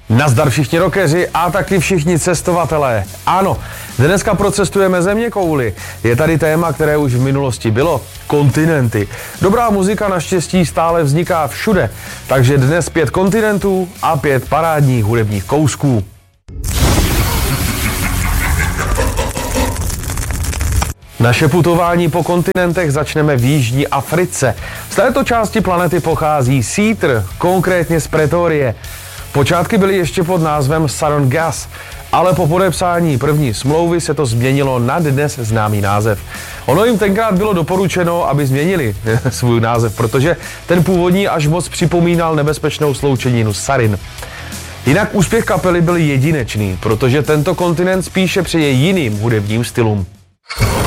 Nazdar všichni rockeři a taky všichni cestovatelé. Ano, dneska procestujeme zeměkouli. Je tady téma, které už v minulosti bylo. Kontinenty. Dobrá muzika naštěstí stále vzniká všude. Takže dnes 5 kontinentů a 5 parádních hudebních kousků. Naše putování po kontinentech začneme v Jižní Africe. Z této části planety pochází sítr, konkrétně z Pretorie. Počátky byly ještě pod názvem Southern Gas, ale po podepsání první smlouvy se to změnilo na dnes známý název. Ono jim tenkrát bylo doporučeno, aby změnili svůj název, protože ten původní až moc připomínal nebezpečnou sloučeninu sarin. Jinak úspěch kapely byl jedinečný, protože tento kontinent spíše přeje jiným hudebním stylům.